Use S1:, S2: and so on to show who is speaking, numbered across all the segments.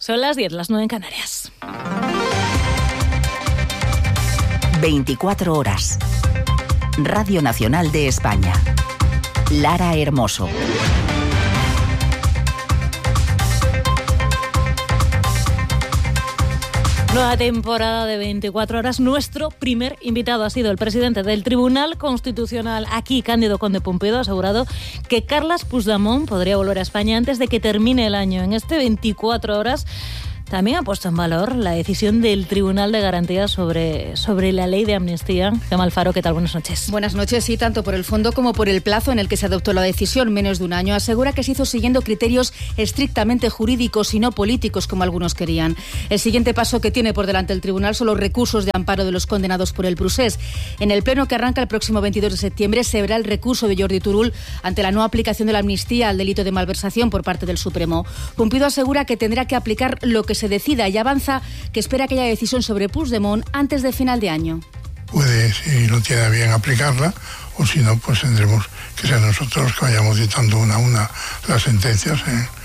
S1: Son las 10, las 9 en Canarias.
S2: 24 horas. Radio Nacional de España. Lara Hermoso.
S1: Nueva temporada de 24 horas. Nuestro primer invitado ha sido el presidente del Tribunal Constitucional aquí, Cándido Conde Pumpido. Ha asegurado que Carles Puigdemont podría volver a España antes de que termine el año. En este 24 horas también ha puesto en valor la decisión del Tribunal de Garantías sobre la ley de amnistía. Gemma Alfaro, ¿qué tal? Buenas noches.
S3: Buenas noches, sí, tanto por el fondo como por el plazo en el que se adoptó la decisión, menos de un año. Asegura que se hizo siguiendo criterios estrictamente jurídicos y no políticos, como algunos querían. El siguiente paso que tiene por delante el Tribunal son los recursos de amparo de los condenados por el procés. En el pleno que arranca el próximo 22 de septiembre se verá el recurso de Jordi Turull ante la no aplicación de la amnistía al delito de malversación por parte del Supremo. Pumpido asegura que tendrá que aplicar lo que se decida y avanza que espera que haya decisión sobre Puigdemont antes de final de año.
S4: Puede, si no tiene bien aplicarla, o si no, pues tendremos que ser nosotros los que vayamos dictando una a una las sentencias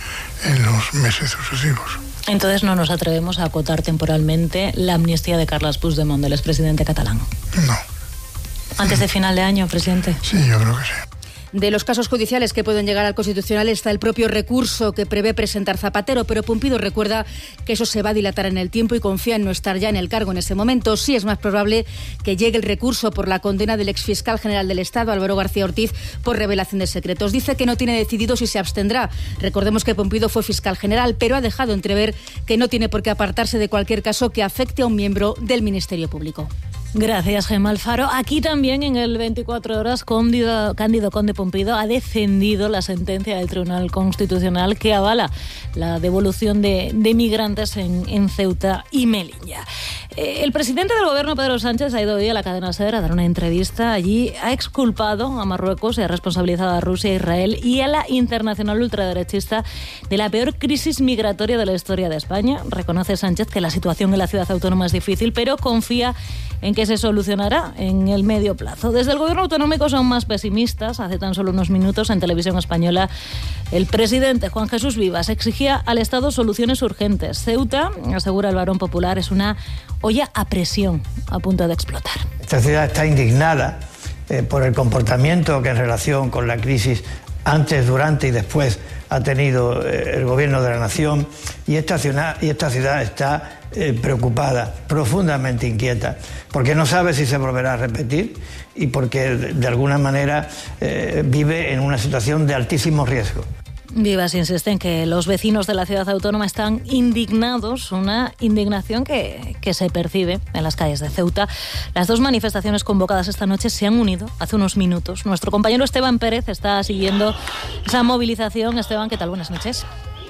S4: en los meses sucesivos.
S1: Entonces no nos atrevemos a acotar temporalmente la amnistía de Carles Puigdemont, del expresidente catalán.
S4: No.
S1: ¿Antes de final de año, presidente?
S4: Sí, yo creo que sí.
S3: De los casos judiciales que pueden llegar al Constitucional está el propio recurso que prevé presentar Zapatero, pero Pumpido recuerda que eso se va a dilatar en el tiempo y confía en no estar ya en el cargo en ese momento. Sí es más probable que llegue el recurso por la condena del exfiscal general del Estado, Álvaro García Ortiz, por revelación de secretos. Dice que no tiene decidido si se abstendrá. Recordemos que Pumpido fue fiscal general, pero ha dejado entrever que no tiene por qué apartarse de cualquier caso que afecte a un miembro del Ministerio Público.
S1: Gracias, Gemma Alfaro. Aquí también en el 24 horas, Cándido Conde Pumpido ha defendido la sentencia del Tribunal Constitucional que avala la devolución de migrantes en Ceuta y Melilla. El presidente del Gobierno, Pedro Sánchez, ha ido hoy a la cadena SER a dar una entrevista. Allí ha exculpado a Marruecos y ha responsabilizado a Rusia, a Israel y a la internacional ultraderechista de la peor crisis migratoria de la historia de España. Reconoce Sánchez que la situación en la ciudad autónoma es difícil, pero confía en que se solucionará en el medio plazo. Desde el Gobierno autonómico son más pesimistas. Hace tan solo unos minutos en Televisión Española el presidente Juan Jesús Vivas exigía al Estado soluciones urgentes. Ceuta, asegura el Barón Popular, es una olla a presión a punto de explotar.
S5: Esta ciudad está indignada por el comportamiento que en relación con la crisis antes, durante y después ha tenido el Gobierno de la Nación, y esta ciudad está preocupada, profundamente inquieta, porque no sabe si se volverá a repetir y porque de alguna manera vive en una situación de altísimo riesgo.
S1: Vivas insiste en que los vecinos de la ciudad autónoma están indignados, una indignación que se percibe en las calles de Ceuta. Las dos manifestaciones convocadas esta noche se han unido hace unos minutos. Nuestro compañero Esteban Pérez está siguiendo esa movilización. Esteban, ¿qué tal? Buenas noches.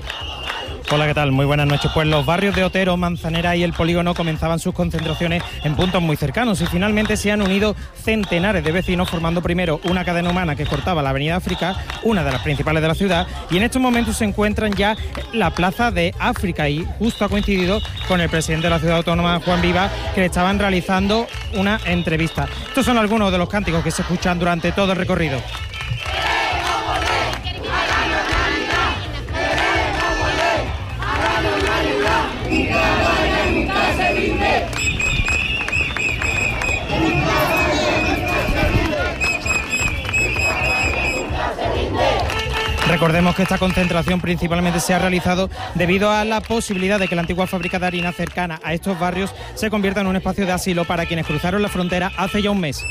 S6: Hola, ¿qué tal? Muy buenas noches. Pues los barrios de Otero, Manzanera y El Polígono comenzaban sus concentraciones en puntos muy cercanos y finalmente se han unido centenares de vecinos formando primero una cadena humana que cortaba la avenida África, una de las principales de la ciudad, y en estos momentos se encuentran ya en la plaza de África y justo ha coincidido con el presidente de la ciudad autónoma, Juan Vivas, que le estaban realizando una entrevista. Estos son algunos de los cánticos que se escuchan durante todo el recorrido. Recordemos que esta concentración principalmente se ha realizado debido a la posibilidad de que la antigua fábrica de harina cercana a estos barrios se convierta en un espacio de asilo para quienes cruzaron la frontera hace ya un mes.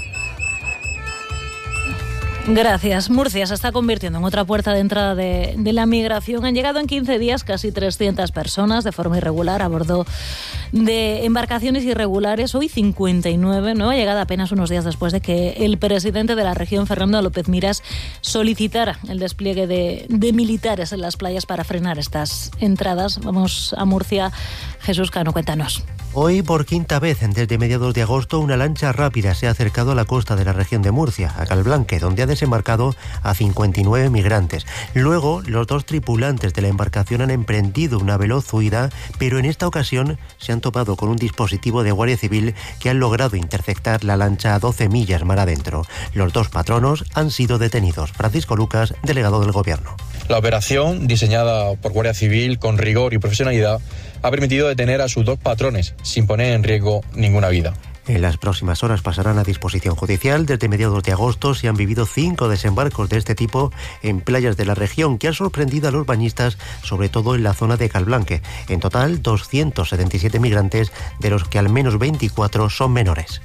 S1: Gracias. Murcia se está convirtiendo en otra puerta de entrada de la migración. Han llegado en 15 días casi 300 personas de forma irregular a bordo de embarcaciones irregulares. Hoy 59, nueva llegada apenas unos días después de que el presidente de la región, Fernando López Miras, solicitara el despliegue de militares en las playas para frenar estas entradas. Vamos a Murcia. Jesús Cano, cuéntanos.
S7: Hoy, por quinta vez desde mediados de agosto, una lancha rápida se ha acercado a la costa de la región de Murcia, a Calblanque, donde ha desembarcado a 59 migrantes. Luego, los dos tripulantes de la embarcación han emprendido una veloz huida, pero en esta ocasión se han topado con un dispositivo de Guardia Civil que han logrado interceptar la lancha a 12 millas mar adentro. Los dos patronos han sido detenidos. Francisco Lucas, delegado del Gobierno.
S8: La operación, diseñada por Guardia Civil con rigor y profesionalidad, ha permitido detener a sus 2 patrones sin poner en riesgo ninguna vida.
S7: En las próximas horas pasarán a disposición judicial. Desde mediados de agosto se han vivido 5 desembarcos de este tipo en playas de la región que han sorprendido a los bañistas, sobre todo en la zona de Calblanque. En total, 277 migrantes, de los que al menos 24 son menores.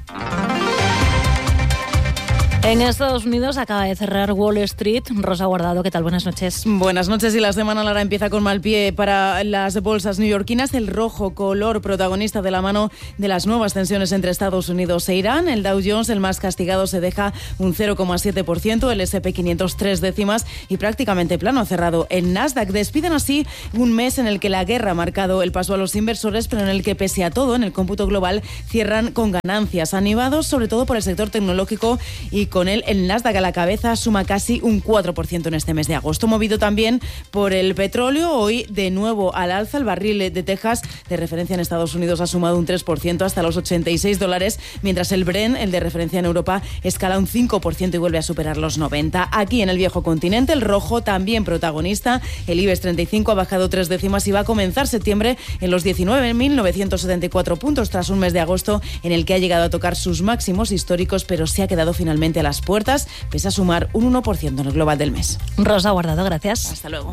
S1: En Estados Unidos acaba de cerrar Wall Street. Rosa Guardado, ¿qué tal? Buenas noches.
S9: Buenas noches, y la semana Lara empieza con mal pie para las bolsas neoyorquinas. El rojo, color protagonista de la mano de las nuevas tensiones entre Estados Unidos e Irán. El Dow Jones, el más castigado, se deja un 0,7%, el S&P 500 3 décimas y prácticamente plano ha cerrado el Nasdaq. Despiden así un mes en el que la guerra ha marcado el paso a los inversores, pero en el que, pese a todo, en el cómputo global cierran con ganancias, animados sobre todo por el sector tecnológico, y con él el Nasdaq a la cabeza suma casi un 4% en este mes de agosto, movido también por el petróleo. Hoy de nuevo al alza, el barril de Texas de referencia en Estados Unidos ha sumado un 3% hasta los $86, mientras el Brent, el de referencia en Europa, escala un 5% y vuelve a superar los 90. Aquí en el viejo continente, el rojo también protagonista, el IBEX 35 ha bajado 3 décimas y va a comenzar septiembre en los 19.974 puntos, tras un mes de agosto en el que ha llegado a tocar sus máximos históricos, pero se ha quedado finalmente a las puertas, pese a sumar un 1% en el global del mes.
S1: Rosa Guardado, gracias.
S9: Hasta luego.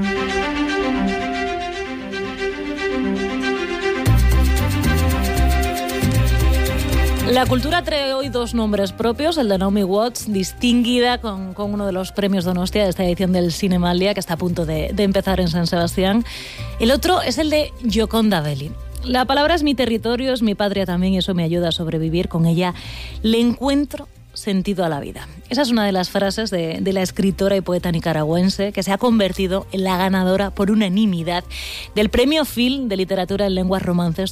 S1: La cultura trae hoy 2 nombres propios, el de Naomi Watts, distinguida con uno de los premios Donostia de esta edición del Cinemalia, que está a punto de empezar en San Sebastián. El otro es el de Gioconda Belli. La palabra es mi territorio, es mi patria también, y eso me ayuda a sobrevivir. Con ella le encuentro sentido a la vida. Esa es una de las frases de la escritora y poeta nicaragüense, que se ha convertido en la ganadora por unanimidad del Premio Phil de Literatura en Lenguas Romances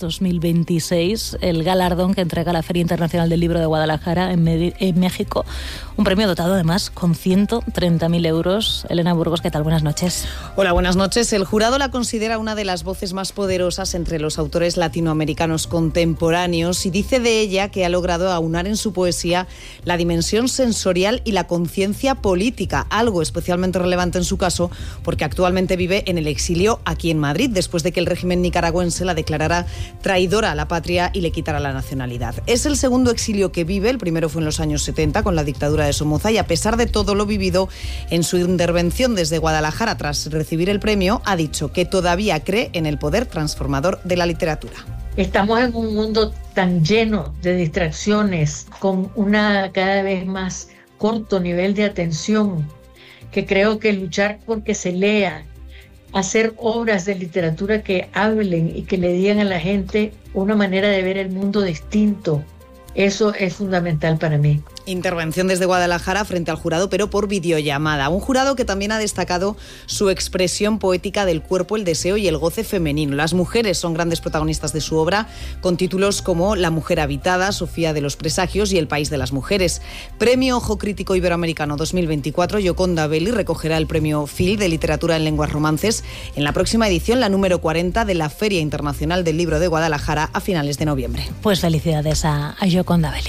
S1: 2026, el galardón que entrega la Feria Internacional del Libro de Guadalajara en México. Un premio dotado además con 130.000 euros. Elena Burgos, ¿qué tal? Buenas noches.
S9: Hola, buenas noches. El jurado la considera una de las voces más poderosas entre los autores latinoamericanos contemporáneos y dice de ella que ha logrado aunar en su poesía la dimensión sensorial y la conciencia política, algo especialmente relevante en su caso porque actualmente vive en el exilio aquí en Madrid, después de que el régimen nicaragüense la declarara traidora a la patria y le quitara la nacionalidad. Es el segundo exilio que vive, el primero fue en los años 70 con la dictadura de Somoza, y a pesar de todo lo vivido, en su intervención desde Guadalajara tras recibir el premio, ha dicho que todavía cree en el poder transformador de la literatura.
S10: Estamos en un mundo tan lleno de distracciones, con una cada vez más corto nivel de atención, que creo que luchar porque se lea, hacer obras de literatura que hablen y que le digan a la gente una manera de ver el mundo distinto, eso es fundamental para mí.
S9: Intervención desde Guadalajara frente al jurado, pero por videollamada. Un jurado que también ha destacado su expresión poética del cuerpo, el deseo y el goce femenino. Las mujeres son grandes protagonistas de su obra, con títulos como La mujer habitada, Sofía de los presagios y El país de las mujeres. Premio Ojo Crítico Iberoamericano 2024, Gioconda Belli recogerá el premio Phil de Literatura en Lenguas Romances en la próxima edición, la número 40 de la Feria Internacional del Libro de Guadalajara a finales de noviembre.
S1: Pues felicidades a Gioconda Belli.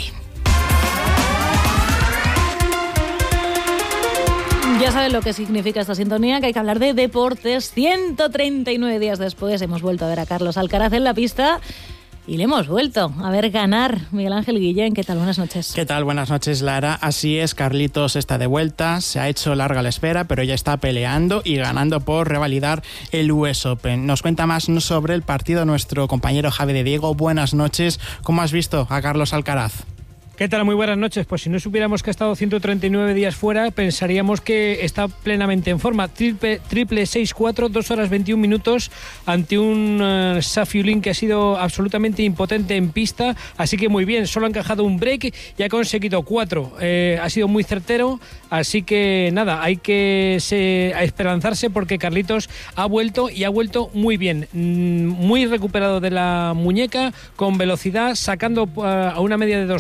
S1: Ya saben lo que significa esta sintonía, que hay que hablar de deportes. 139 días después hemos vuelto a ver a Carlos Alcaraz en la pista y le hemos vuelto a ver ganar. Miguel Ángel Guillén, ¿qué tal? Buenas noches.
S11: ¿Qué tal? Buenas noches, Lara. Así es, Carlitos está de vuelta, se ha hecho larga la espera, pero ya está peleando y ganando por revalidar el US Open. Nos cuenta más sobre el partido nuestro compañero Javi de Diego. Buenas noches. ¿Cómo has visto a Carlos Alcaraz?
S12: ¿Qué tal? Muy buenas noches. Pues si no supiéramos que ha estado 139 días fuera, pensaríamos que está plenamente en forma. Triple 6-4, 2 horas 21 minutos ante un Safiulin que ha sido absolutamente impotente en pista. Así que muy bien, solo ha encajado un break y ha conseguido 4. Ha sido muy certero, así que nada, hay que esperanzarse porque Carlitos ha vuelto y ha vuelto muy bien. Muy recuperado de la muñeca, con velocidad, sacando a una media de 200 por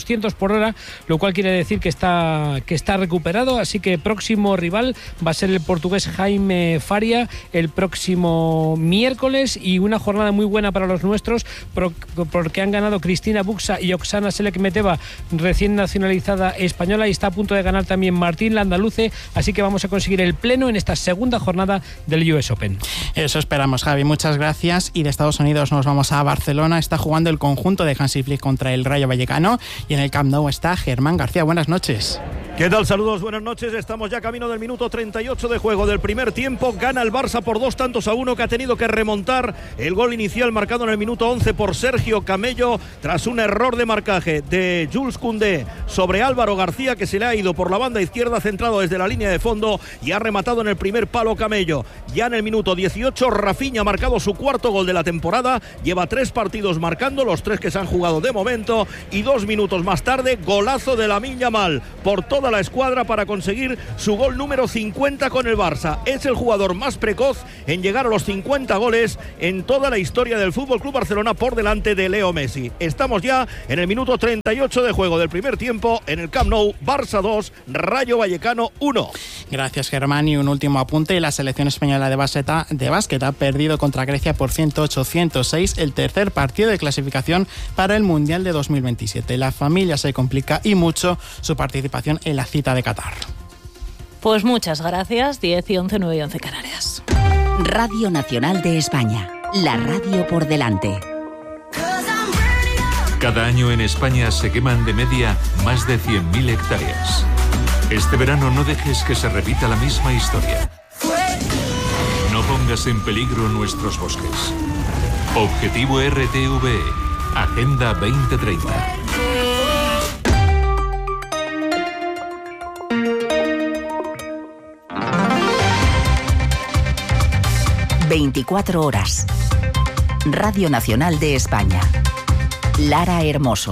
S12: por hora, lo cual quiere decir que está recuperado, así que próximo rival va a ser el portugués Jaime Faria el próximo miércoles, y una jornada muy buena para los nuestros porque han ganado Cristina Buxa y Oksana Selekmeteva, recién nacionalizada española, y está a punto de ganar también Martín Landaluce, así que vamos a conseguir el pleno en esta segunda jornada del US Open.
S11: Eso esperamos, Javi, muchas gracias. Y de Estados Unidos nos vamos a Barcelona. Está jugando el conjunto de Hansi Flick contra el Rayo Vallecano, y en el Camp Nou está Germán García. Buenas noches.
S13: ¿Qué tal? Saludos, buenas noches. Estamos ya camino del minuto 38 de juego del primer tiempo. Gana el Barça por 2-1, que ha tenido que remontar el gol inicial marcado en el minuto 11 por Sergio Camello, tras un error de marcaje de Jules Koundé sobre Álvaro García, que se le ha ido por la banda izquierda, centrado desde la línea de fondo, y ha rematado en el primer palo Camello. Ya en el minuto 18, Rafinha ha marcado su cuarto gol de la temporada. Lleva 3 partidos marcando, los 3 que se han jugado de momento, y 2 minutos más tarde, golazo de Lamine Yamal por toda la escuadra para conseguir su gol número 50 con el Barça. Es el jugador más precoz en llegar a los 50 goles en toda la historia del FC Barcelona, por delante de Leo Messi. Estamos ya en el minuto 38 de juego del primer tiempo en el Camp Nou. Barça 2, Rayo Vallecano 1.
S11: Gracias, Germán. Y un último apunte: la selección española de básquet ha perdido contra Grecia por 108-106 el tercer partido de clasificación para el Mundial de 2027. La familia se complica y mucho su participación en la cita de Qatar.
S1: Pues muchas gracias. 10 y 11, 9 y 11 Canarias.
S2: Radio Nacional de España, la radio por delante.
S14: Cada año en España se queman de media más de 100.000 hectáreas. Este verano no dejes que se repita la misma historia. No pongas en peligro nuestros bosques. Objetivo RTVE, Agenda 2030.
S2: ...24 horas... Radio Nacional de España... Lara Hermoso.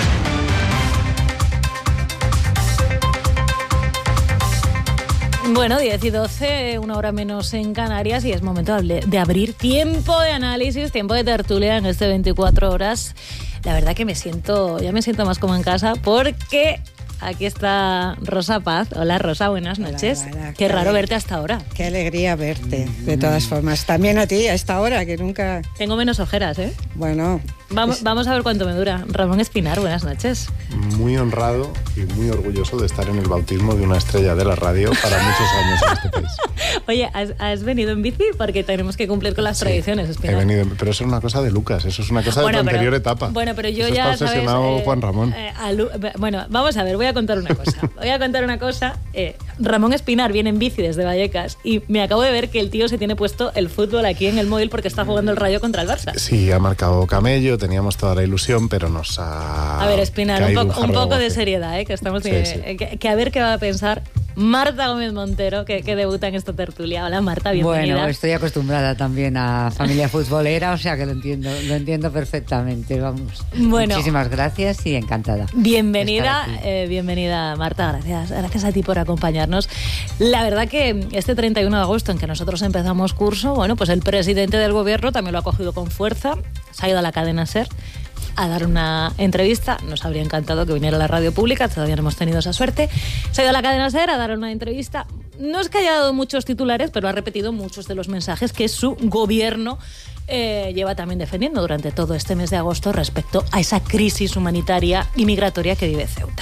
S1: Bueno, 10 y 12, una hora menos en Canarias, y es momento de abrir tiempo de análisis, tiempo de tertulia en este 24 horas. La verdad que ya me siento más como en casa, porque aquí está Rosa Paz. Hola, Rosa, buenas noches.
S15: Hola, Lara.
S1: Qué raro verte hasta ahora.
S15: Qué alegría verte, de todas formas. También a ti, a esta hora, que nunca...
S1: Tengo menos ojeras, ¿eh?
S15: Bueno...
S1: Vamos a ver cuánto me dura. Ramón Espinar, buenas noches.
S16: Muy honrado y muy orgulloso de estar en el bautismo de una estrella de la radio para muchos años en este país.
S1: Oye, ¿has venido en bici? Porque tenemos que cumplir con las tradiciones, Espinar.
S16: He venido, pero eso es una cosa de Lucas, eso es una cosa de tu anterior etapa.
S1: Bueno, pero yo
S16: eso
S1: ya,
S16: está obsesionado,
S1: ¿sabes?
S16: Juan Ramón.
S1: Bueno, vamos a ver, voy a contar una cosa. Ramón Espinar viene en bici desde Vallecas y me acabo de ver que el tío se tiene puesto el fútbol aquí en el móvil porque está jugando el Rayo contra el Barça.
S16: Sí, ha marcado Camello, teníamos toda la ilusión, pero nos ha...
S1: A ver, Espinar, un poco de seriedad, que estamos...
S16: Sí.
S1: Que a ver qué va a pensar Marta Gómez Montero, que debuta en esta tertulia. Hola, Marta, bienvenida.
S17: Bueno, estoy acostumbrada también a familia futbolera, o sea que lo entiendo perfectamente, vamos.
S1: Bueno,
S17: muchísimas gracias y encantada.
S1: Bienvenida, bienvenida, Marta, gracias a ti por acompañarnos. La verdad que este 31 de agosto, en que nosotros empezamos curso, bueno, pues el presidente del gobierno también lo ha cogido con fuerza, se ha ido a la cadena SER a dar una entrevista. Nos habría encantado que viniera a la radio pública, todavía no hemos tenido esa suerte. Se ha ido a la cadena SER a dar una entrevista. No es que haya dado muchos titulares, pero ha repetido muchos de los mensajes que su gobierno lleva también defendiendo durante todo este mes de agosto respecto a esa crisis humanitaria y migratoria que vive Ceuta.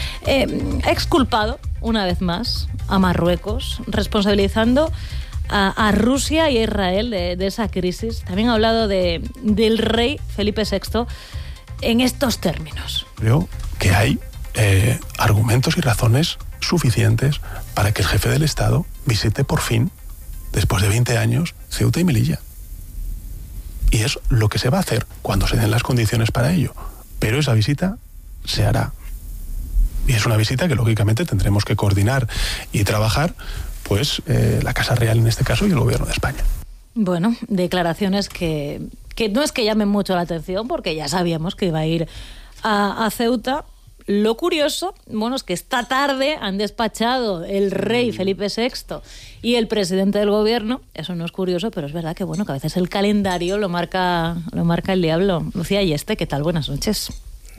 S1: Ha exculpado una vez más a Marruecos, responsabilizando a Rusia y a Israel de esa crisis. También ha hablado del rey Felipe VI en estos términos.
S18: Creo que hay argumentos y razones suficientes para que el jefe del Estado visite por fin, después de 20 años, Ceuta y Melilla. Y es lo que se va a hacer cuando se den las condiciones para ello. Pero esa visita se hará. Y es una visita que lógicamente tendremos que coordinar y trabajar, pues la Casa Real en este caso y el Gobierno de España.
S1: Bueno, declaraciones que no es que llamen mucho la atención, porque ya sabíamos que iba a ir a Ceuta. Lo curioso, bueno, es que esta tarde han despachado el rey Felipe VI y el presidente del gobierno. Eso no es curioso, pero es verdad que, bueno, que a veces el calendario lo marca el diablo. Lucía Yeste, ¿qué tal? Buenas noches.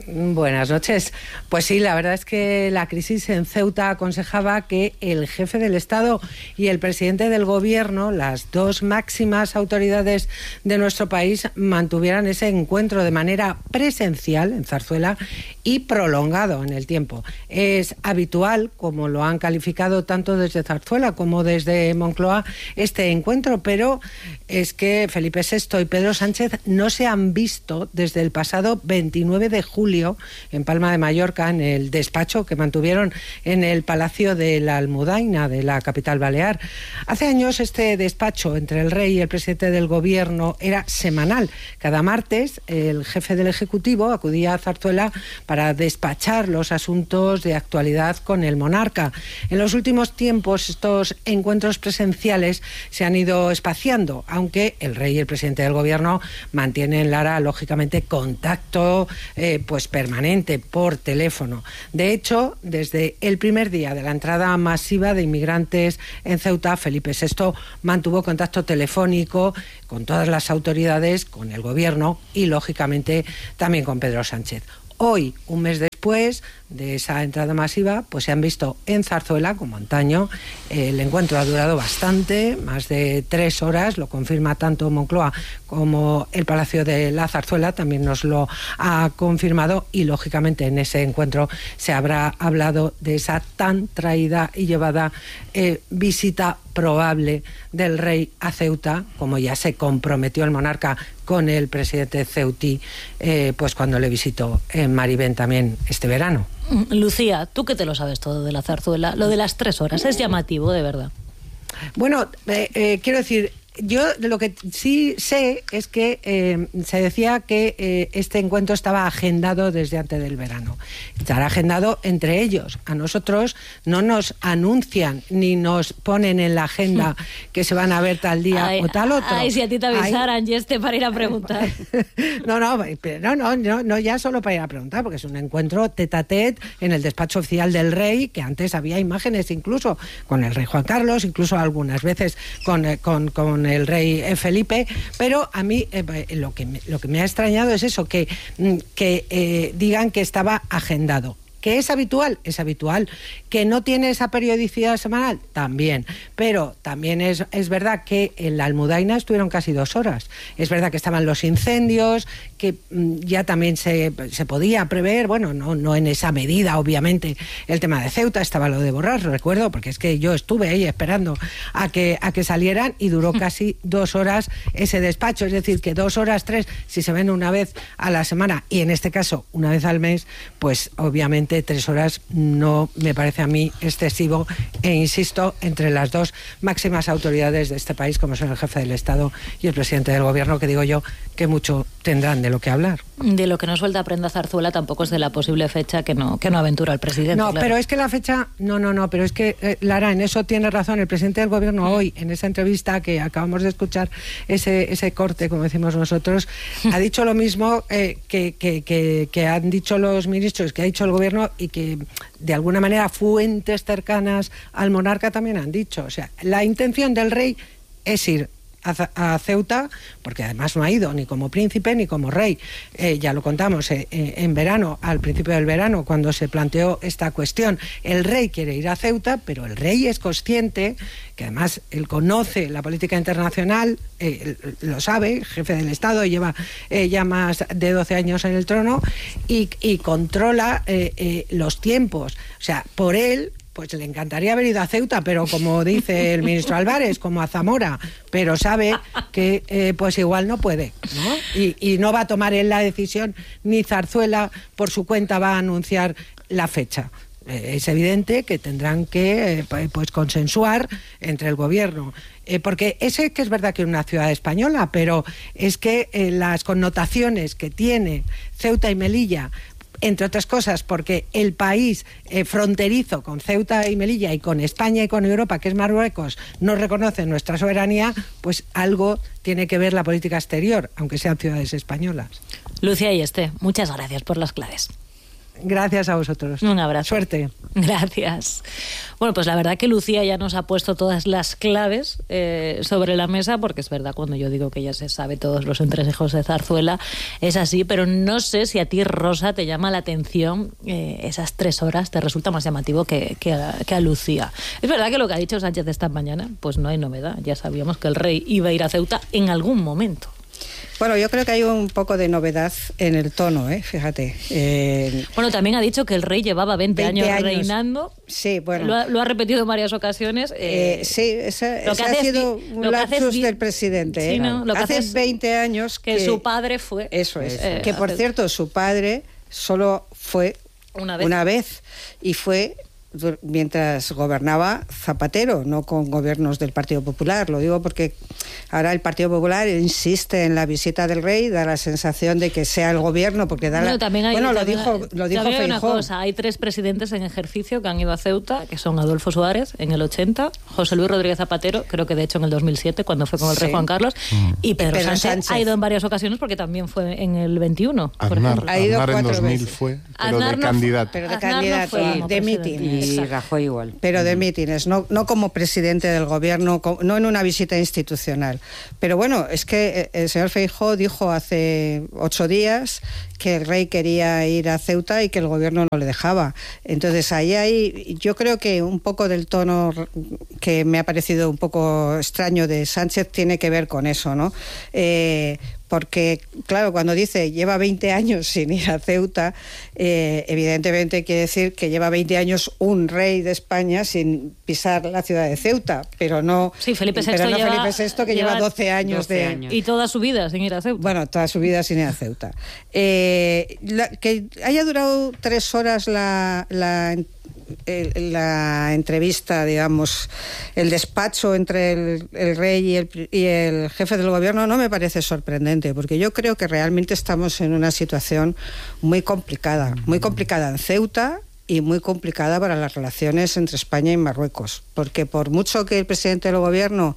S15: Buenas noches. Pues sí, la verdad es que la crisis en Ceuta aconsejaba que el jefe del Estado y el presidente del Gobierno, las dos máximas autoridades de nuestro país, mantuvieran ese encuentro de manera presencial en Zarzuela y prolongado en el tiempo. Es habitual, como lo han calificado tanto desde Zarzuela como desde Moncloa, este encuentro, pero es que Felipe VI y Pedro Sánchez no se han visto desde el pasado 29 de julio en Palma de Mallorca, en el despacho que mantuvieron en el Palacio de la Almudaina de la capital balear. Hace años este despacho entre el rey y el presidente del Gobierno era semanal. Cada martes el jefe del Ejecutivo acudía a Zarzuela para despachar los asuntos de actualidad con el monarca. En los últimos tiempos estos encuentros presenciales se han ido espaciando, aunque el rey y el presidente del Gobierno mantienen, Lara, lógicamente contacto pues permanente por teléfono. De hecho, desde el primer día de la entrada masiva de inmigrantes en Ceuta, Felipe VI mantuvo contacto telefónico con todas las autoridades, con el Gobierno y, lógicamente, también con Pedro Sánchez. Hoy, un mes después de esa entrada masiva, pues se han visto en Zarzuela, como antaño. El encuentro ha durado bastante, más de 3 horas, lo confirma tanto Moncloa como el Palacio de la Zarzuela, también nos lo ha confirmado, y lógicamente en ese encuentro se habrá hablado de esa tan traída y llevada visita probable del rey a Ceuta, como ya se comprometió el monarca con el presidente ceutí, pues cuando le visitó en Maribén también este verano.
S1: Lucía, tú que te lo sabes todo de la Zarzuela, lo de las 3 horas es llamativo, de verdad.
S15: Bueno, quiero decir, yo lo que sí sé es que se decía que este encuentro estaba agendado desde antes del verano. Estará agendado entre ellos. A nosotros no nos anuncian ni nos ponen en la agenda que se van a ver tal día o tal otro.
S1: Ay, si a ti te avisaran, Yeste, para ir a preguntar.
S15: No, ya solo para ir a preguntar, porque es un encuentro tete a tete en el despacho oficial del rey, que antes había imágenes incluso con el rey Juan Carlos, incluso algunas veces con el rey Felipe, pero a mí lo que me ha extrañado es eso, que digan que estaba agendado. ¿Que es habitual? Es habitual. ¿Que no tiene esa periodicidad semanal? También. Pero también es verdad que en la Almudaina estuvieron casi 2 horas. Es verdad que estaban los incendios, que ya también se podía prever, bueno, no en esa medida, obviamente, el tema de Ceuta, estaba lo de Borras, recuerdo, porque es que yo estuve ahí esperando a que salieran, y duró casi 2 horas ese despacho. Es decir, que 2 horas, 3, si se ven una vez a la semana, y en este caso una vez al mes, pues obviamente 3 horas no me parece a mí excesivo, e insisto, entre las dos máximas autoridades de este país, como son el jefe del Estado y el presidente del Gobierno, que digo yo que mucho tendrán de lo que hablar.
S1: De lo que no suelta prenda Zarzuela tampoco es de la posible fecha que no aventura el presidente.
S15: No,
S1: claro.
S15: Pero es que la fecha, pero es que, Lara, en eso tiene razón el presidente del Gobierno hoy, en esa entrevista que acabamos de escuchar, ese corte, como decimos nosotros, ha dicho lo mismo que han dicho los ministros, que ha dicho el Gobierno, y que de alguna manera fuentes cercanas al monarca también han dicho. O sea, la intención del rey es ir a Ceuta, porque además no ha ido ni como príncipe ni como rey. Ya lo contamos en verano, al principio del verano, cuando se planteó esta cuestión. El rey quiere ir a Ceuta, pero el rey es consciente, que además él conoce la política internacional, lo sabe, jefe del Estado, lleva ya más de 12 años en el trono, y controla los tiempos. O sea, por él, pues le encantaría haber ido a Ceuta, pero como dice el ministro Álvarez, como a Zamora, pero sabe que pues igual no puede, ¿no? Y no va a tomar él la decisión, ni Zarzuela por su cuenta va a anunciar la fecha. Es evidente que tendrán que pues consensuar entre el Gobierno, porque ese que es verdad que es una ciudad española, pero es que las connotaciones que tiene Ceuta y Melilla, entre otras cosas porque el país fronterizo con Ceuta y Melilla y con España y con Europa, que es Marruecos, no reconoce nuestra soberanía, pues algo tiene que ver la política exterior, aunque sean ciudades españolas.
S1: Lucía y Yeste, muchas gracias por las claves.
S15: Gracias a vosotros.
S1: Un abrazo.
S15: Suerte.
S1: Gracias. Bueno, pues la verdad que Lucía ya nos ha puesto todas las claves sobre la mesa, porque es verdad, cuando yo digo que ya se sabe todos los entresijos de Zarzuela, es así, pero no sé si a ti, Rosa, te llama la atención esas 3 horas, te resulta más llamativo que a Lucía. Es verdad que lo que ha dicho Sánchez esta mañana, pues no hay novedad, ya sabíamos que el rey iba a ir a Ceuta en algún momento.
S19: Bueno, yo creo que hay un poco de novedad en el tono, fíjate.
S1: Bueno, también ha dicho que el rey llevaba 20 años reinando.
S19: Sí, bueno.
S1: Lo ha repetido en varias ocasiones.
S19: Sí, ese ha sido un lapsus del presidente.
S1: Sí, ¿no?
S19: Hace 20 años
S1: que su padre fue...
S19: Eso es. Que, por cierto, su padre solo fue una vez y fue... mientras gobernaba Zapatero, no con gobiernos del Partido Popular. Lo digo porque ahora el Partido Popular insiste en la visita del rey, da la sensación de que sea el gobierno, porque da lo dijo Feijóo.
S1: Hay 3 presidentes en ejercicio que han ido a Ceuta, que son Adolfo Suárez en el 80, José Luis Rodríguez Zapatero, creo que de hecho en el 2007, cuando fue con el rey Juan Carlos, y Pedro Sánchez ha ido en varias ocasiones, porque también fue en el 21.
S16: Aznar en 2000 fue, pero de candidato.
S19: Pero de candidato, de mitin.
S17: Y Rajoy igual.
S19: Pero de mítines, no como presidente del gobierno, no en una visita institucional. Pero bueno, es que el señor Feijóo dijo hace 8 días que el rey quería ir a Ceuta y que el gobierno no le dejaba. Entonces ahí yo creo que un poco del tono que me ha parecido un poco extraño de Sánchez tiene que ver con eso, ¿no? Porque, claro, cuando dice lleva 20 años sin ir a Ceuta, evidentemente quiere decir que lleva 20 años un rey de España sin pisar la ciudad de Ceuta, pero no...
S1: Sí, Felipe VI,
S19: Felipe VI que lleva 12 años
S1: Y toda su vida sin ir a Ceuta.
S19: Bueno, toda su vida sin ir a Ceuta. Que haya durado 3 horas la entrevista, digamos, el despacho entre el rey y el jefe del gobierno, no me parece sorprendente, porque yo creo que realmente estamos en una situación muy complicada en Ceuta y muy complicada para las relaciones entre España y Marruecos, porque por mucho que el presidente del gobierno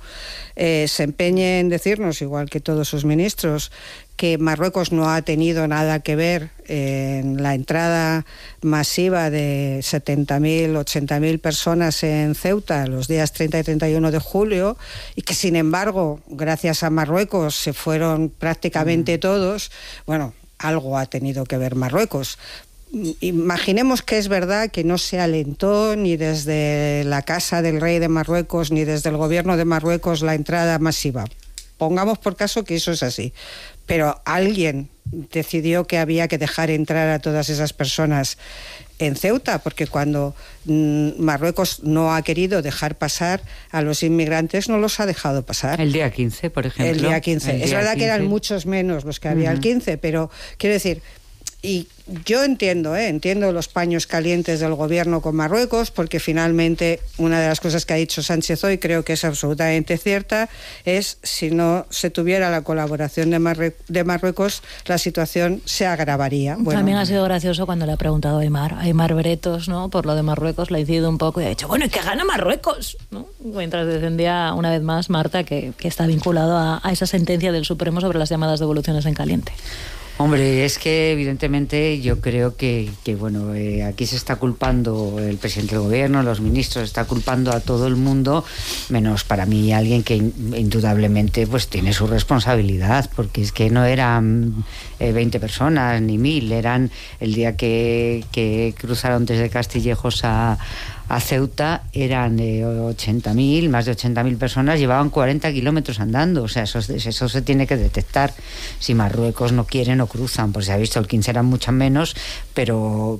S19: se empeñe en decirnos, igual que todos sus ministros, que Marruecos no ha tenido nada que ver en la entrada masiva de 70.000, 80.000 personas en Ceuta los días 30 y 31 de julio, y que sin embargo, gracias a Marruecos, se fueron prácticamente todos. Bueno, algo ha tenido que ver Marruecos. Imaginemos que es verdad que no se alentó ni desde la casa del rey de Marruecos ni desde el gobierno de Marruecos la entrada masiva. Pongamos por caso que eso es así, pero alguien decidió que había que dejar entrar a todas esas personas en Ceuta, porque cuando Marruecos no ha querido dejar pasar a los inmigrantes, no los ha dejado pasar.
S17: El día 15, por ejemplo.
S19: El día 15. Es verdad 15. Que eran muchos menos los que había el 15, pero quiero decir... Y yo entiendo los paños calientes del gobierno con Marruecos, porque finalmente una de las cosas que ha dicho Sánchez hoy, creo que es absolutamente cierta, es si no se tuviera la colaboración de Marruecos, la situación se agravaría.
S1: Bueno, también ha sido gracioso cuando le ha preguntado a Aimar Bretos, ¿no?, por lo de Marruecos, le ha incidido un poco y ha dicho, bueno, ¿y qué gana Marruecos?, ¿no?, mientras defendía una vez más Marta que está vinculado a esa sentencia del Supremo sobre las llamadas devoluciones en caliente.
S17: Hombre, es que evidentemente yo creo que bueno, aquí se está culpando el presidente del gobierno, los ministros, está culpando a todo el mundo, menos para mí alguien que indudablemente pues tiene su responsabilidad, porque es que no eran 20 personas ni 1000, eran el día que cruzaron desde Castillejos a Ceuta, eran 80.000, más de 80.000 personas, llevaban 40 kilómetros andando. O sea, eso se tiene que detectar. Si Marruecos no quiere, no cruzan. Pues se ha visto, el 15 eran mucho menos, pero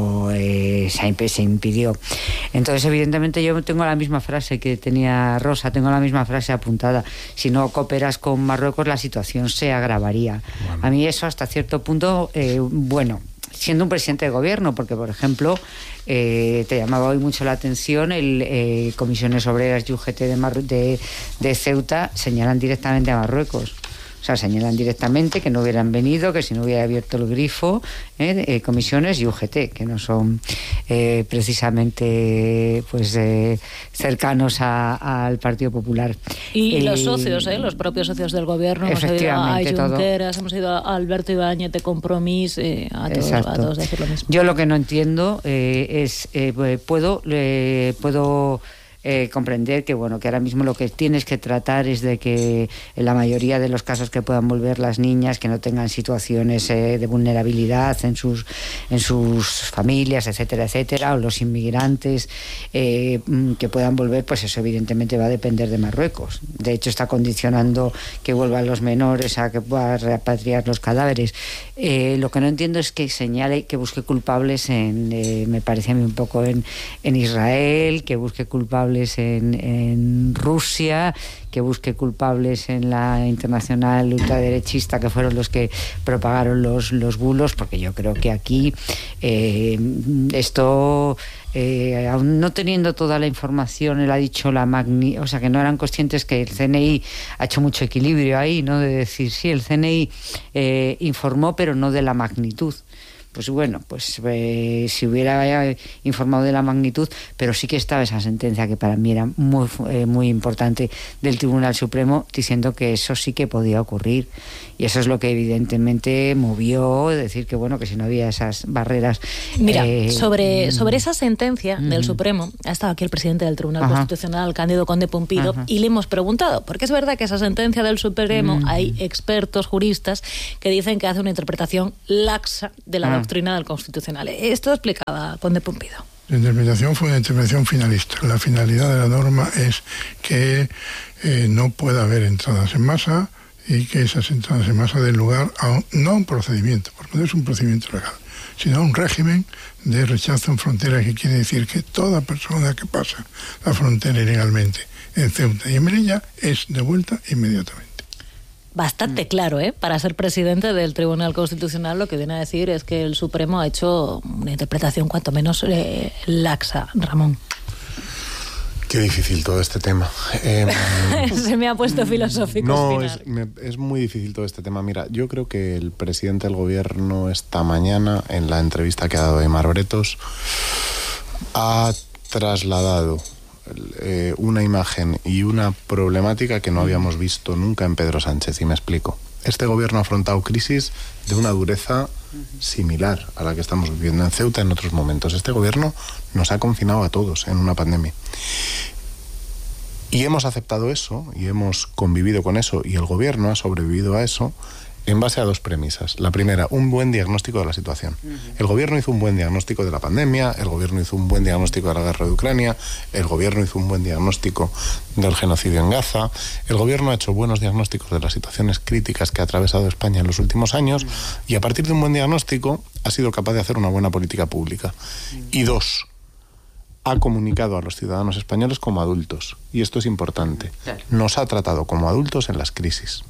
S17: se impidió. Entonces, evidentemente, yo tengo la misma frase que tenía Rosa, tengo la misma frase apuntada. Si no cooperas con Marruecos, la situación se agravaría. Bueno. A mí eso, hasta cierto punto, siendo un presidente de gobierno, porque, por ejemplo, te llamaba hoy mucho la atención, Comisiones Obreras y UGT de Ceuta señalan directamente a Marruecos. O sea, señalan directamente que no hubieran venido, que si no hubiera abierto el grifo, comisiones y UGT, que no son precisamente cercanos al Partido Popular.
S1: Y los socios, los propios socios del gobierno, hemos ido a Junqueras, hemos ido a Alberto Ibáñez de Compromís, a todos decir lo mismo.
S17: Yo lo que no entiendo puedo comprender que que ahora mismo lo que tienes que tratar es de que en la mayoría de los casos que puedan volver las niñas que no tengan situaciones de vulnerabilidad en sus familias, etcétera, etcétera, o los inmigrantes que puedan volver, pues eso evidentemente va a depender de Marruecos. De hecho está condicionando que vuelvan los menores a que pueda repatriar los cadáveres. Lo que no entiendo es que señale, que busque culpables me parece a mí un poco en Israel, que busque culpables en Rusia, que busque culpables en la internacional ultraderechista, que fueron los que propagaron los bulos, porque yo creo que aquí esto, aún no teniendo toda la información, él ha dicho o sea, que no eran conscientes que el CNI ha hecho mucho equilibrio ahí, ¿no? De decir, sí, el CNI informó, pero no de la magnitud. Pues bueno, si hubiera informado de la magnitud, pero sí que estaba esa sentencia que para mí era muy importante del Tribunal Supremo, diciendo que eso sí que podía ocurrir, y eso es lo que evidentemente movió, decir que que si no había esas barreras.
S1: Mira, sobre esa sentencia del Supremo ha estado aquí el presidente del Tribunal Constitucional, Cándido Conde Pumpido, y le hemos preguntado, porque es verdad que esa sentencia del Supremo hay expertos juristas que dicen que hace una interpretación laxa de la doctrina del Constitucional. Esto explicaba Conde Pumpido.
S4: La interpretación fue una interpretación finalista. La finalidad de la norma es que no pueda haber entradas en masa y que esas entradas en masa den lugar no a un procedimiento, porque no es un procedimiento legal, sino a un régimen de rechazo en frontera, que quiere decir que toda persona que pasa la frontera ilegalmente en Ceuta y en Melilla es devuelta inmediatamente.
S1: Bastante claro, para ser presidente del Tribunal Constitucional, lo que viene a decir es que el Supremo ha hecho una interpretación cuanto menos laxa. Ramón.
S16: Qué difícil todo este tema.
S1: Se me ha puesto filosófico.
S16: No, es muy difícil todo este tema. Mira, yo creo que el presidente del gobierno esta mañana, en la entrevista que ha dado Aimar Bretos, ha trasladado una imagen y una problemática que no habíamos visto nunca en Pedro Sánchez, y me explico. Este gobierno ha afrontado crisis de una dureza similar a la que estamos viviendo en Ceuta en otros momentos. Este gobierno nos ha confinado a todos en una pandemia. Y hemos aceptado eso, y hemos convivido con eso, y el gobierno ha sobrevivido a eso en base a dos premisas. La primera, un buen diagnóstico de la situación. El gobierno hizo un buen diagnóstico de la pandemia, el gobierno hizo un buen diagnóstico de la guerra de Ucrania, el gobierno hizo un buen diagnóstico del genocidio en Gaza, el gobierno ha hecho buenos diagnósticos de las situaciones críticas que ha atravesado España en los últimos años, y a partir de un buen diagnóstico ha sido capaz de hacer una buena política pública. Y dos, ha comunicado a los ciudadanos españoles como adultos, y esto es importante. Nos ha tratado como adultos en las crisis.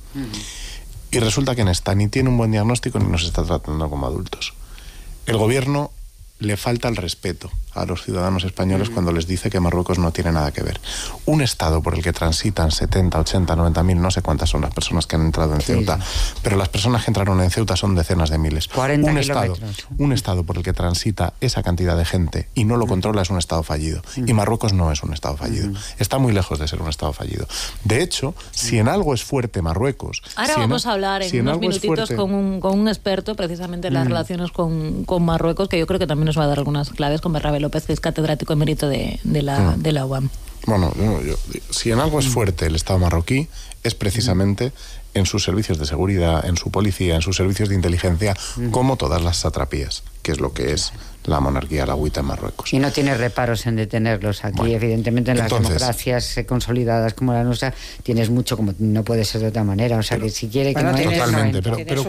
S16: Y resulta que en esta ni tiene un buen diagnóstico ni nos está tratando como adultos. El gobierno le falta el respeto a los ciudadanos españoles cuando les dice que Marruecos no tiene nada que ver. Un estado por el que transitan 70, 80, 90.000, no sé cuántas son las personas que han entrado en Ceuta, pero las personas que entraron en Ceuta son decenas de miles.
S17: 40
S16: un estado por el que transita esa cantidad de gente y no lo controla es un estado fallido. Y Marruecos no es un estado fallido. Está muy lejos de ser un estado fallido. De hecho, si en algo es fuerte Marruecos...
S1: Ahora vamos a hablar en unos minutitos con un experto precisamente en las relaciones con Marruecos, que yo creo que también nos va a dar algunas claves, con Berrabe López, que es catedrático emérito de la UAM.
S16: Bueno, si en algo es fuerte el Estado marroquí, es precisamente en sus servicios de seguridad, en su policía, en sus servicios de inteligencia, como todas las satrapías, que es lo que es la monarquía alawita en Marruecos.
S17: Y no tiene reparos en detenerlos. Aquí, evidentemente, en las democracias consolidadas como la nuestra, tienes mucho, como no puede ser de otra manera. O sea, que si quiere que no haya...
S16: Totalmente, pero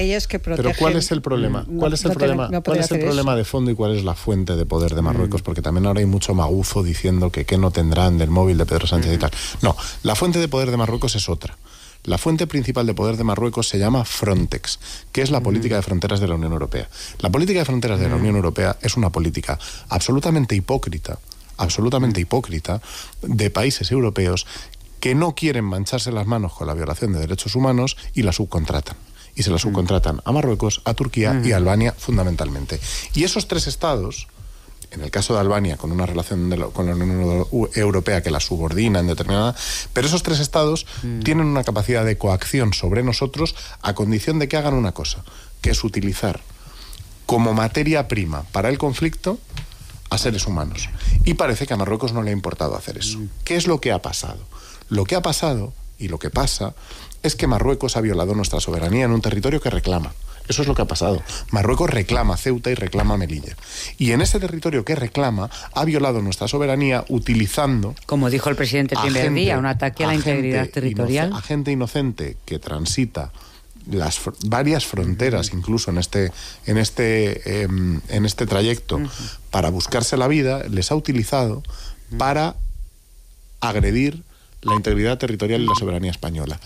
S16: ¿cuál es el problema? ¿Cuál es el problema de fondo y cuál es la fuente de poder de Marruecos? Porque también ahora hay mucho maguzo diciendo que qué no tendrán del móvil de Pedro Sánchez y tal. No, la fuente de poder de Marruecos es otra. La fuente principal de poder de Marruecos se llama Frontex, que es la política de fronteras de la Unión Europea. La política de fronteras de la Unión Europea es una política absolutamente hipócrita de países europeos que no quieren mancharse las manos con la violación de derechos humanos y la subcontratan. Y se la subcontratan a Marruecos, a Turquía y a Albania fundamentalmente. Y esos 3 estados, en el caso de Albania, con una relación con la Unión Europea que la subordina en determinada... Pero esos 3 estados tienen una capacidad de coacción sobre nosotros a condición de que hagan una cosa, que es utilizar como materia prima para el conflicto a seres humanos. Y parece que a Marruecos no le ha importado hacer eso. ¿Qué es lo que ha pasado? Lo que ha pasado, y lo que pasa, es que Marruecos ha violado nuestra soberanía en un territorio que reclama. Eso es lo que ha pasado. Marruecos reclama Ceuta y reclama Melilla. Y en ese territorio que reclama, ha violado nuestra soberanía utilizando...
S17: Como dijo el presidente el primer día, un ataque a la integridad territorial.
S16: A gente inocente que transita las varias fronteras, incluso en este trayecto, para buscarse la vida, les ha utilizado para agredir la integridad territorial y la soberanía española.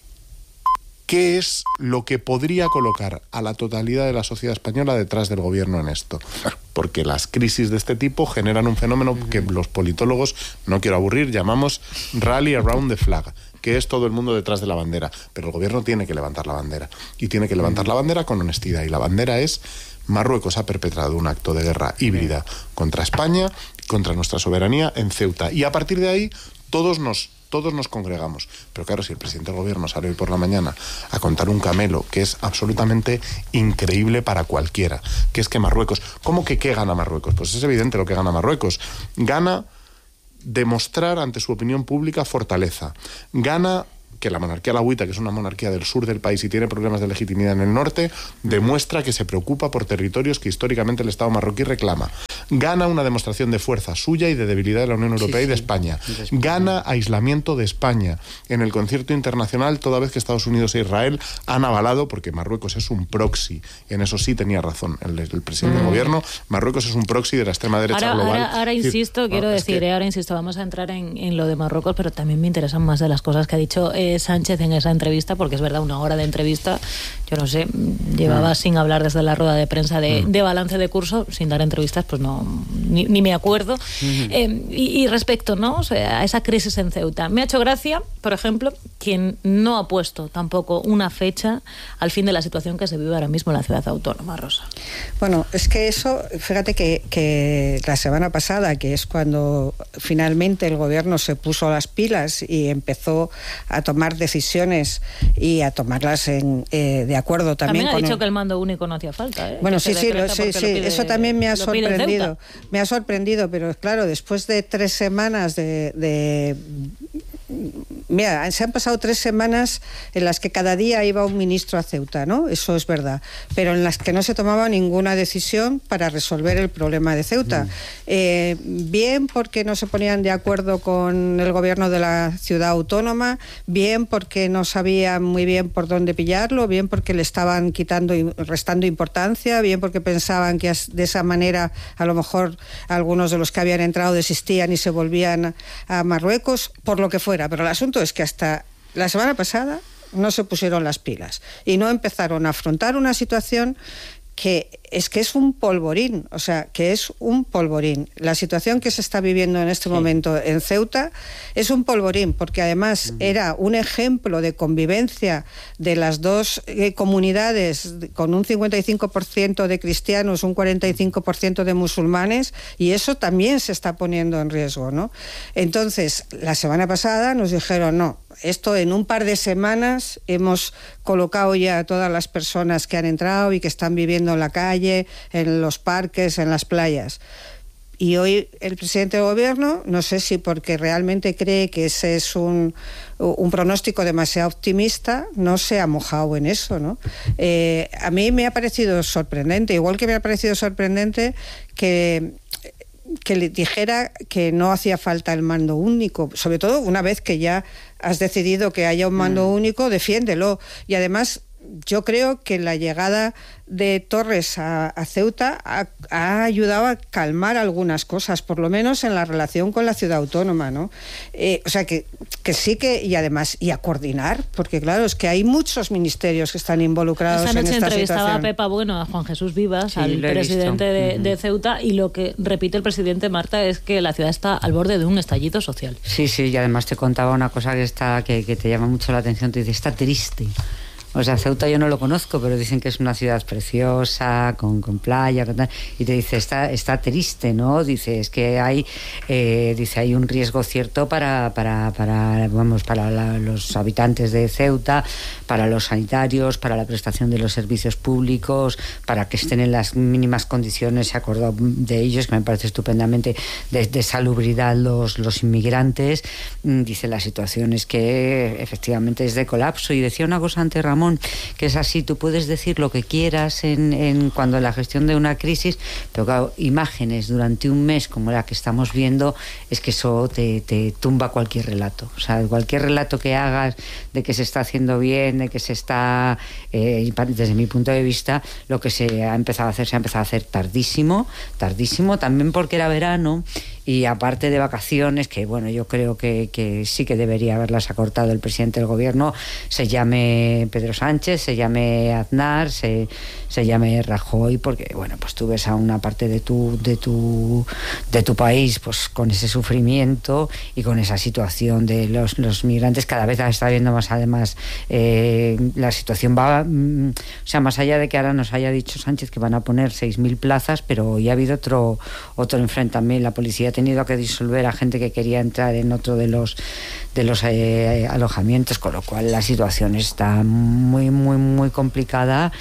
S16: ¿Qué es lo que podría colocar a la totalidad de la sociedad española detrás del gobierno en esto? Porque las crisis de este tipo generan un fenómeno que los politólogos, no quiero aburrir, llamamos rally around the flag, que es todo el mundo detrás de la bandera. Pero el gobierno tiene que levantar la bandera. Y tiene que levantar la bandera con honestidad. Y la bandera es: Marruecos ha perpetrado un acto de guerra híbrida contra España, contra nuestra soberanía en Ceuta. Y a partir de ahí, todos nos congregamos. Pero claro, si el presidente del gobierno sale hoy por la mañana a contar un camelo que es absolutamente increíble para cualquiera, que es que Marruecos... ¿Cómo que qué gana Marruecos? Pues es evidente lo que gana Marruecos. Gana demostrar ante su opinión pública fortaleza. Gana que la monarquía alauita, que es una monarquía del sur del país y tiene problemas de legitimidad en el norte, demuestra que se preocupa por territorios que históricamente el Estado marroquí reclama. Gana una demostración de fuerza suya y de debilidad de la Unión Europea y de España. Gana aislamiento de España en el concierto internacional, toda vez que Estados Unidos e Israel han avalado, porque Marruecos es un proxy, en eso sí tenía razón el presidente del gobierno, Marruecos es un proxy de la extrema derecha global.
S1: Ahora insisto, vamos a entrar en lo de Marruecos, pero también me interesan más de las cosas que ha dicho Sánchez en esa entrevista, porque es verdad, 1 hora de entrevista, yo no sé, llevaba sin hablar desde la rueda de prensa de balance de curso, sin dar entrevistas, pues no, ni me acuerdo. Y respecto, ¿no?, o sea, a esa crisis en Ceuta, me ha hecho gracia, por ejemplo, quien no ha puesto tampoco una fecha al fin de la situación que se vive ahora mismo en la ciudad autónoma, Rosa.
S19: Bueno, es que eso, fíjate que la semana pasada, que es cuando finalmente el gobierno se puso las pilas y empezó a tomar decisiones y a tomarlas de acuerdo también.
S1: También ha dicho que el mando único no hacía falta.
S19: Bueno, sí, eso también me ha sorprendido. Me ha sorprendido, pero claro, después de 3 semanas Mira, se han pasado 3 semanas en las que cada día iba un ministro a Ceuta, ¿no? Eso es verdad. Pero en las que no se tomaba ninguna decisión para resolver el problema de Ceuta. Bien porque no se ponían de acuerdo con el gobierno de la ciudad autónoma, bien porque no sabían muy bien por dónde pillarlo, bien porque le estaban quitando y restando importancia, bien porque pensaban que de esa manera a lo mejor algunos de los que habían entrado desistían y se volvían a Marruecos, por lo que fuera. Pero el asunto es que hasta la semana pasada no se pusieron las pilas y no empezaron a afrontar una situación que es un polvorín, o sea, que es un polvorín. La situación que se está viviendo en este momento en Ceuta es un polvorín, porque además era un ejemplo de convivencia de las dos comunidades, con un 55% de cristianos, un 45% de musulmanes, y eso también se está poniendo en riesgo, ¿no? Entonces, la semana pasada nos dijeron, no, esto en un par de semanas hemos colocado ya a todas las personas que han entrado y que están viviendo en la calle, en los parques, en las playas. Y hoy el presidente del gobierno, no sé si porque realmente cree que ese es un pronóstico demasiado optimista, no se ha mojado en eso, ¿no? A mí me ha parecido sorprendente, igual que me ha parecido sorprendente que le dijera que no hacía falta el mando único, sobre todo una vez que ya has decidido que haya un mando único, defiéndelo. Y además yo creo que la llegada de Torres a Ceuta ha ayudado a calmar algunas cosas, por lo menos en la relación con la ciudad autónoma, ¿no? O sea, que sí que, y además, y a coordinar, porque claro, es que hay muchos ministerios que están involucrados en esta situación.
S1: Esa noche entrevistaba a Pepa Bueno, a Juan Jesús Vivas, al presidente de Ceuta, y lo que repite el presidente, Marta, es que la ciudad está al borde de un estallido social.
S17: Sí, y además te contaba una cosa que te llama mucho la atención, te dice, está triste. O sea, Ceuta yo no lo conozco, pero dicen que es una ciudad preciosa, con playa, con tal, y te dice, está triste, ¿no? Dice, es que hay un riesgo cierto para los habitantes de Ceuta, para los sanitarios, para la prestación de los servicios públicos, para que estén en las mínimas condiciones, se acordó de ellos, que me parece estupendamente, de salubridad los inmigrantes. Dice, la situación es que efectivamente es de colapso. Y decía una cosa antes, Ramón, que es así, tú puedes decir lo que quieras cuando la gestión de una crisis, pero claro, imágenes durante un mes como la que estamos viendo, es que eso te tumba cualquier relato. O sea, cualquier relato que hagas de que se está haciendo bien, de que se está, desde mi punto de vista, lo que se ha empezado a hacer tardísimo, también porque era verano, y aparte de vacaciones, que bueno, yo creo que sí que debería haberlas acortado el presidente del gobierno, se llame Pedro Sánchez, se llame Aznar, se llame Rajoy, porque bueno, pues tú ves a una parte de tu país pues con ese sufrimiento y con esa situación de los migrantes. Cada vez está viendo más, además, la situación va, o sea, más allá de que ahora nos haya dicho Sánchez que van a poner 6.000 plazas, pero ya ha habido otro enfrentamiento. La policía ha tenido que disolver a gente que quería entrar en otro de los alojamientos, con lo cual la situación está muy, muy, muy complicada.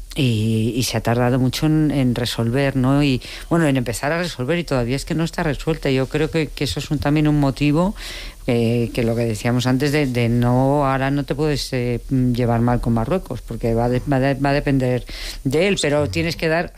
S17: Y se ha tardado mucho en resolver, ¿no? Y bueno, en empezar a resolver, y todavía es que no está resuelta. Yo creo que eso es también un motivo, que lo que decíamos antes de no, ahora no te puedes llevar mal con Marruecos, porque va a depender de él, pero tienes que dar,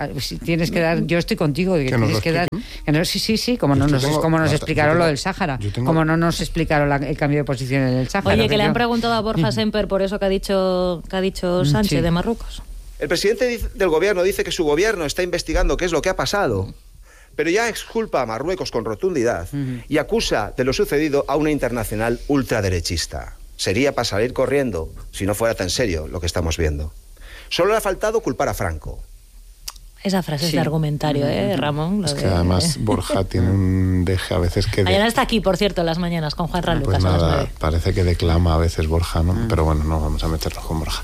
S17: yo estoy contigo, de que tienes que dar, sí, como nos explicaron lo del Sáhara, como no nos explicaron el cambio de posición en el Sáhara.
S1: Oye, que le han preguntado a Borja Semper por eso que ha dicho Sánchez de Marruecos.
S20: El presidente del gobierno dice que su gobierno está investigando qué es lo que ha pasado, pero ya exculpa a Marruecos con rotundidad y acusa de lo sucedido a una internacional ultraderechista. Sería para salir corriendo si no fuera tan serio lo que estamos viendo. Solo le ha faltado culpar a Franco.
S1: Esa frase es de argumentario, Ramón.
S16: Es que además Borja tiene un deje a veces que...
S1: Mañana está aquí, por cierto, en las mañanas con Juan Ralucas.
S16: Pues nada, parece que declama a veces Borja, ¿no? Pero bueno, no vamos a meternos con Borja.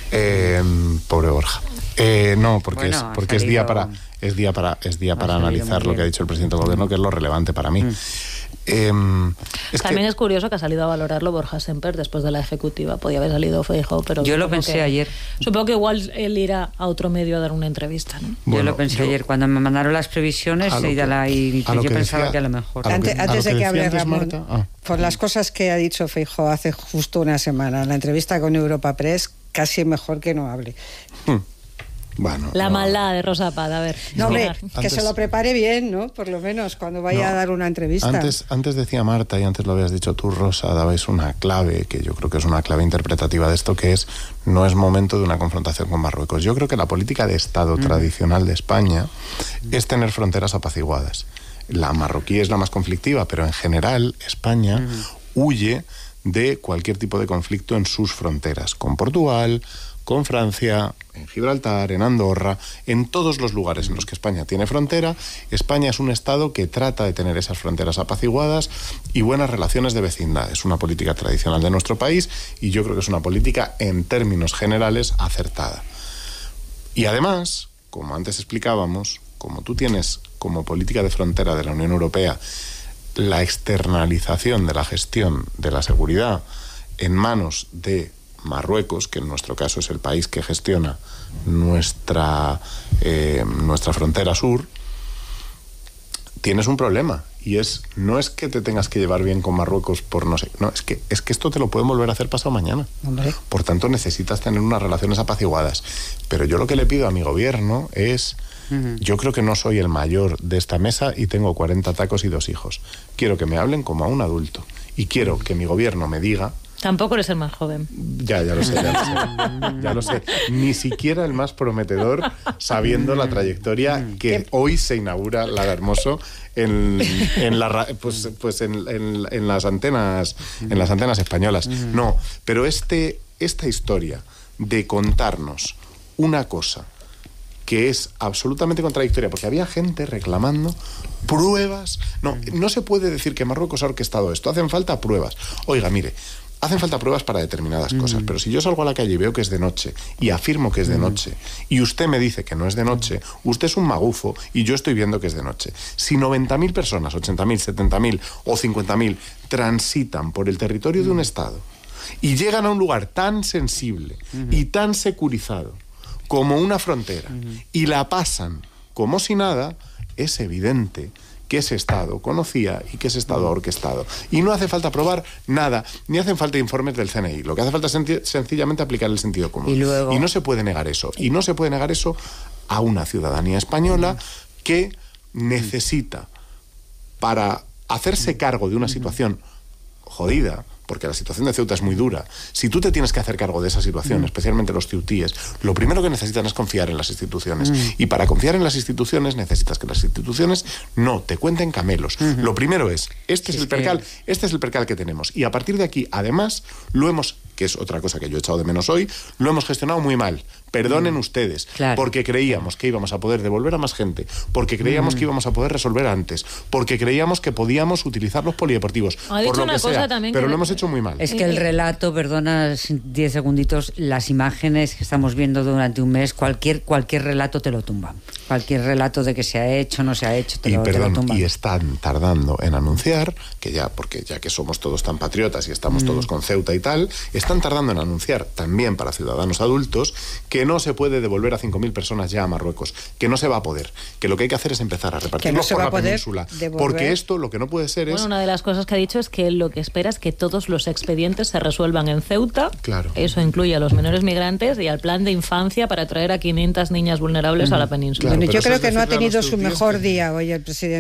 S16: Pobre Borja. No, porque es día para analizar lo que ha dicho el presidente del gobierno, que es lo relevante para mí.
S1: También es curioso que ha salido a valorarlo Borja Semper después de la ejecutiva. Podía haber salido Feijóo, pero...
S17: Yo lo pensé ayer.
S1: Supongo que igual él irá a otro medio a dar una entrevista, ¿no?
S17: Yo lo pensé ayer. Cuando me mandaron las previsiones, yo pensaba que a lo mejor...
S19: Antes de que hable Ramón, por las cosas que ha dicho Feijóo hace justo una semana, en la entrevista con Europa Press, casi mejor que no hable.
S16: Bueno,
S1: la maldad de Rosa Paz, a ver.
S19: No, hombre, que se lo prepare bien, ¿no? Por lo menos, cuando vaya a dar una entrevista.
S16: Antes decía Marta, y antes lo habías dicho tú, Rosa, dabais una clave, que yo creo que es una clave interpretativa de esto, que es, no es momento de una confrontación con Marruecos. Yo creo que la política de Estado tradicional de España es tener fronteras apaciguadas. La marroquí es la más conflictiva, pero en general España huye de cualquier tipo de conflicto en sus fronteras, con Portugal, con Francia, en Gibraltar, en Andorra, en todos los lugares en los que España tiene frontera. España es un Estado que trata de tener esas fronteras apaciguadas y buenas relaciones de vecindad. Es una política tradicional de nuestro país y yo creo que es una política, en términos generales, acertada. Y además, como antes explicábamos, como tú tienes como política de frontera de la Unión Europea la externalización de la gestión de la seguridad en manos de Marruecos, que en nuestro caso es el país que gestiona nuestra frontera sur, tienes un problema, y no es que te tengas que llevar bien con Marruecos por no sé, no, es que esto te lo pueden volver a hacer pasado mañana.
S19: Hombre.
S16: Por tanto, necesitas tener unas relaciones apaciguadas. Pero yo lo que le pido a mi gobierno es, yo creo que no soy el mayor de esta mesa y tengo 40 tacos y 2 hijos. Quiero que me hablen como a un adulto, y quiero que mi gobierno me diga
S1: Tampoco eres el más joven.
S16: Ya lo sé. Ya lo sé. Ni siquiera el más prometedor, sabiendo la trayectoria que hoy se inaugura Lara Hermoso en las antenas españolas. No, pero esta historia de contarnos una cosa que es absolutamente contradictoria, porque había gente reclamando pruebas. No se puede decir que Marruecos ha orquestado esto, hacen falta pruebas. Oiga, mire, hacen falta pruebas para determinadas cosas, pero si yo salgo a la calle y veo que es de noche y afirmo que es de noche y usted me dice que no es de noche, usted es un magufo y yo estoy viendo que es de noche. Si 90.000 personas, 80.000, 70.000 o 50.000 transitan por el territorio de un Estado y llegan a un lugar tan sensible y tan securizado como una frontera y la pasan como si nada, es evidente que ese Estado conocía y que ese Estado ha orquestado. Y no hace falta probar nada, ni hacen falta informes del CNI. Lo que hace falta es sencillamente aplicar el sentido común. Y no se puede negar eso. Y no se puede negar eso a una ciudadanía española que necesita, para hacerse cargo de una situación jodida, porque la situación de Ceuta es muy dura. Si tú te tienes que hacer cargo de esa situación, especialmente los ceutíes, lo primero que necesitan es confiar en las instituciones. Y para confiar en las instituciones necesitas que las instituciones no te cuenten camelos. Lo primero es, este es el percal que tenemos. Y a partir de aquí, además, que es otra cosa que yo he echado de menos hoy, lo hemos gestionado muy mal. Perdonen ustedes, porque creíamos que íbamos a poder devolver a más gente, porque creíamos que íbamos a poder resolver antes, porque creíamos que podíamos utilizar los polideportivos, por lo que sea, pero lo hemos hecho muy mal.
S17: Es que el relato, perdona 10 segunditos, las imágenes que estamos viendo durante un mes, cualquier relato te lo tumba. Cualquier relato de que se ha hecho, no se ha hecho, te lo tumba.
S16: Y están tardando en anunciar, porque ya que somos todos tan patriotas y estamos todos con Ceuta y tal, están tardando en anunciar también para ciudadanos adultos que no se puede devolver a 5.000 personas ya a Marruecos, que no se va a poder, que lo que hay que hacer es empezar a repartirlos por la península, porque esto lo que no puede ser es...
S1: Una de las cosas que ha dicho es que lo que espera es que todos los expedientes se resuelvan en Ceuta.
S16: Claro.
S1: Eso incluye a los menores migrantes y al plan de infancia para traer a 500 niñas vulnerables a la península.
S19: Bueno, yo creo que no ha tenido su mejor día hoy el presidente.